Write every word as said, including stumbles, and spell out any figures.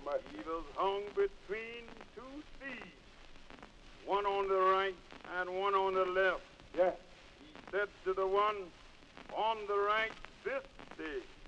much. He was hung between two thieves, one on the right and one on the left. Yes. He said to the one on the right, this day,